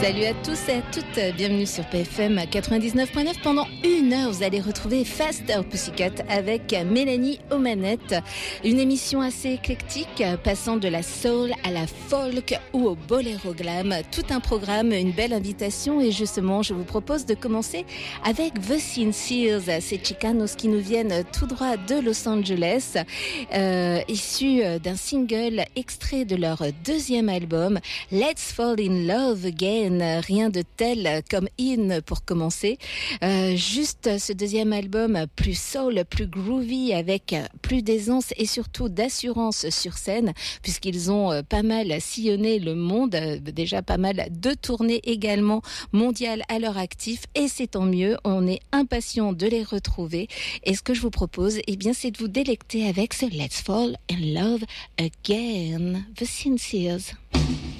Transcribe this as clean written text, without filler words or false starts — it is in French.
Salut à tous et à toutes, bienvenue sur PFM 99.9. Pendant une heure, vous allez retrouver Faster Pussycat avec Mélanie aux manettes. Une émission assez éclectique, passant de la soul à la folk ou au boléro glam. Tout un programme, une belle invitation et justement, je vous propose de commencer avec The Sincers, ces Chicanos qui nous viennent tout droit de Los Angeles, issus d'un single extrait de leur deuxième album, Let's Fall in Love Again. Rien de tel comme In pour commencer. Juste ce deuxième album plus soul, plus groovy, avec plus d'aisance et surtout d'assurance sur scène, puisqu'ils ont pas mal sillonné le monde, déjà pas mal de tournées également mondiales à leur actif, et c'est tant mieux, on est impatient de les retrouver. Et ce que je vous propose, eh bien, c'est de vous délecter avec ce Let's Fall in Love Again, The Sincers.